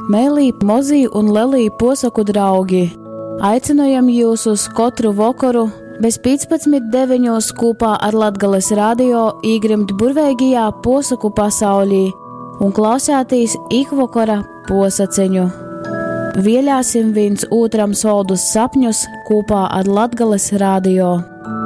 Mēlī, mozī un lelī posaku draugi. Aicinojam jūs uz katru vakaru bez 15:9 kopā ar Latgales radio īgrimt burveigajā posaku pasaulī un klausētīs ikvakara posaceņu. Vielāsim viens otram soldus sapņus kopā ar Latgales radio.